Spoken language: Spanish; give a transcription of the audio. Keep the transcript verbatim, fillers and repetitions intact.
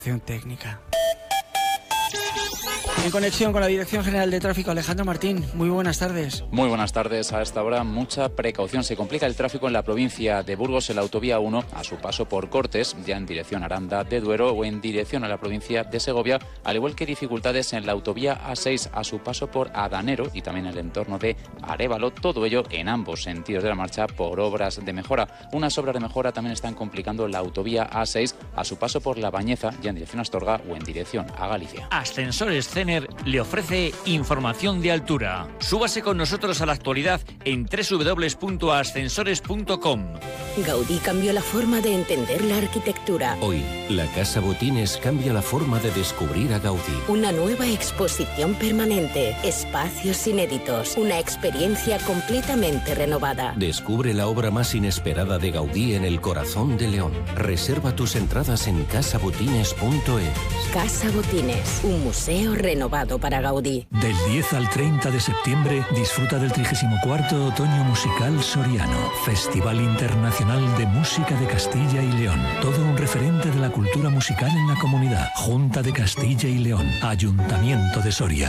Técnica. En conexión con la Dirección General de Tráfico, Alejandro Martín, muy buenas tardes. Muy buenas tardes. A esta hora mucha precaución. Se complica el tráfico en la provincia de Burgos en la autovía uno a su paso por Cortes, ya en dirección a Aranda de Duero o en dirección a la provincia de Segovia, al igual que dificultades en la autovía A seis a su paso por Adanero y también el entorno de Arévalo, todo ello en ambos sentidos de la marcha por obras de mejora. Unas obras de mejora también están complicando la autovía A seis a su paso por La Bañeza, ya en dirección a Astorga o en dirección a Galicia. Ascensores Cener le ofrece información de altura. Súbase con nosotros a la actualidad en doble u doble u doble u punto ascensores punto com. Gaudí cambió la forma de entender la arquitectura. Hoy, la Casa Botines cambia la forma de descubrir a Gaudí. Una nueva exposición permanente, espacios inéditos, una experiencia completamente renovada. Descubre la obra más inesperada de Gaudí en el corazón de León. Reserva tus entradas en casa botines punto es. Casa Botines, un museo renovado para Gaudí. Del diez al treinta de septiembre disfruta del trigésimo cuarto Otoño Musical Soriano, Festival Internacional de Música de Castilla y León. Todo un referente de la cultura musical en la comunidad. Junta de Castilla y León, Ayuntamiento de Soria.